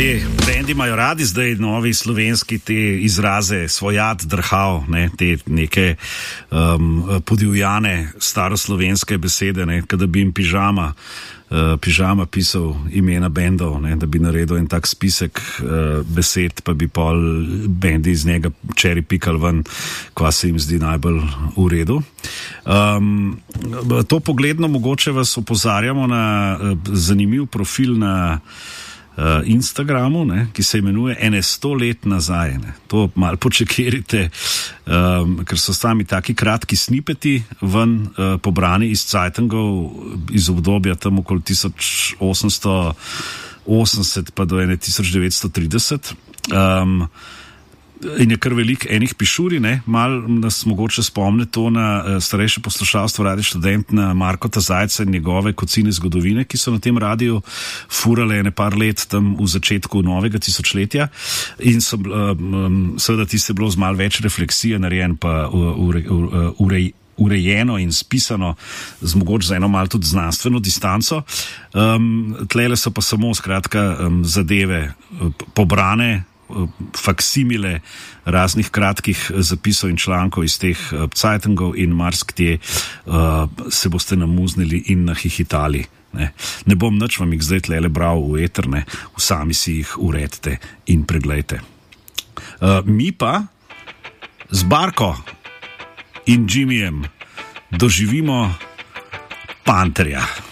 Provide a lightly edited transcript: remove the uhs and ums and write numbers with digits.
Te bendi imajo radi zdaj novi slovenski te izraze, svojat, drhal, ne, te neke podivjane staroslovenske besede, ne, kada bi jim pižama pisal imena bendov, ne, da bi naredil en tak spisek besed, pa bi pol bendi iz njega čeri pikal ven, kva se jim zdi najbolj v redu. To pogledno mogoče vas opozarjamo na zanimiv profil na Instagramu, ne, ki se imenuje ene 100 let nazaj. Ne. To malo počekirite, ker so sami taki kratki snipeti ven pobrani iz Zeitungov iz obdobja tam okoli 1880 pa do 1930. In je kar veliko enih pišuri, ne, malo nas mogoče spomne to na starejše poslušalstvo Radio Študent, na Markota Zajca in njegove kocine zgodovine, ki so na tem radiju furale ene par let tam v začetku novega tisočletja in so seveda tiste bilo z malo več refleksije narejen pa urejeno in spisano z mogoče za eno malo tudi znanstveno distanco. Tlele so pa samo skratka zadeve pobrane, faksimile raznih kratkih zapisov in člankov iz teh Zeitungov in marsikje se boste namuznili in nahihitali. Ne bom nič vam jih zdaj tlele bral v eter, ne, sami si jih uredite in preglejte. Mi pa z Barko in Jimmyjem doživimo Panterja.